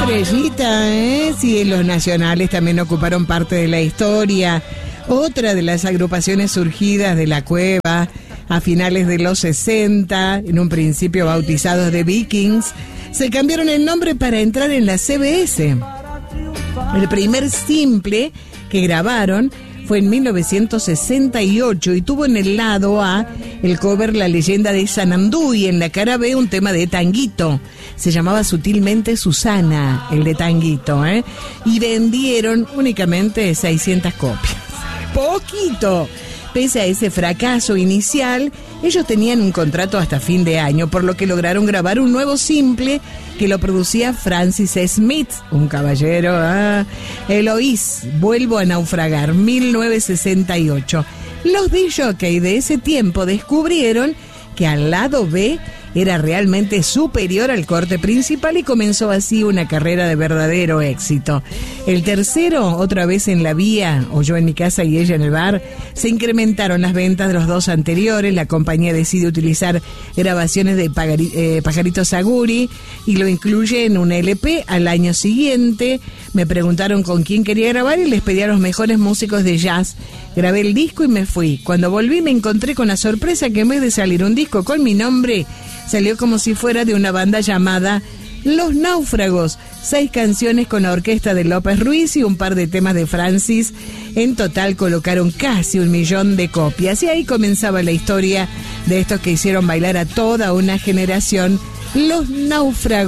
estrellita, sí, los nacionales también ocuparon parte de la historia. Otra de las agrupaciones surgidas de la cueva a finales de los 60, en un principio bautizados de Vikings, se cambiaron el nombre para entrar en la CBS. El primer simple que grabaron fue en 1968 y tuvo en el lado A el cover La leyenda de Sanandú y en la cara B un tema de Tanguito. Se llamaba Sutilmente Susana, el de Tanguito, y vendieron únicamente 600 copias. Poquito. Pese a ese fracaso inicial, ellos tenían un contrato hasta fin de año, por lo que lograron grabar un nuevo simple que lo producía Francis Smith, un caballero. Eloís, Vuelvo a naufragar, 1968. Los DJ de ese tiempo descubrieron que al lado B era realmente superior al corte principal y comenzó así una carrera de verdadero éxito. El tercero, Otra vez en la vía, o Yo en mi casa y ella en el bar, se incrementaron las ventas de los dos anteriores. La compañía decide utilizar grabaciones de Pajarito Saguri y lo incluye en un LP. Al año siguiente me preguntaron con quién quería grabar y les pedí a los mejores músicos de jazz. Grabé el disco y me fui. Cuando volví me encontré con la sorpresa que en vez de salir un disco con mi nombre, salió como si fuera de una banda llamada Los Náufragos. 6 canciones con la orquesta de López Ruiz y un par de temas de Francis. En total colocaron casi 1 millón de copias. Y ahí comenzaba la historia de estos que hicieron bailar a toda una generación, Los Náufragos.